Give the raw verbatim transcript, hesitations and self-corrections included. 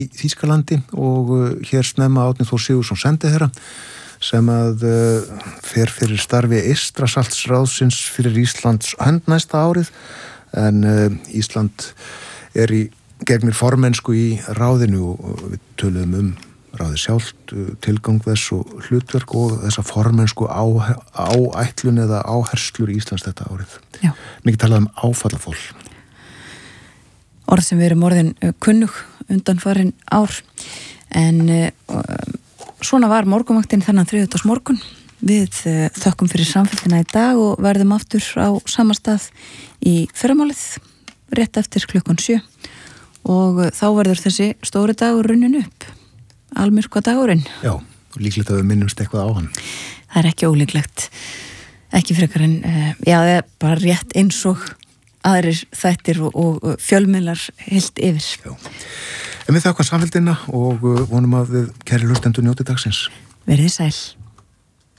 í Þýskalandi og hér snemma Árni Þór Sigurðsson sendiherra sem að uh, fer fyrir starfi Eystrasaltsráðsins fyrir Íslands hönd næsta árið en uh, Ísland er í gegnir formennsku í ráðinu og við töluðum um ráðið sjálft, tilgang þess og hlutverk og þessa formensku á, áætlun eða áherslur í Íslands þetta árið. Já. Mikið talað um áfallafól. Orð sem við erum orðin kunnug undanfarin ár en uh, svona var morgunvaktin þennan þriðjudags morgun. Við uh, þökkum fyrir samfélgina í dag og verðum aftur á sama stað í fyrramálið rétt eftir klukkan sjö og uh, þá verður þessi stóri dagur runnin upp. Almyrkva dagurinn. Já, líklegt að við minnumst eitthvað á hann. Það er ekki ólíklegt. Ekki frekar en, uh, já, það er bara rétt eins og aðrir þættir og, og fjölmiðlar heilt yfir. Já. En við þakka samfélgina og vonum að við kæri hlustendur njóti dagsins. Verið sæl.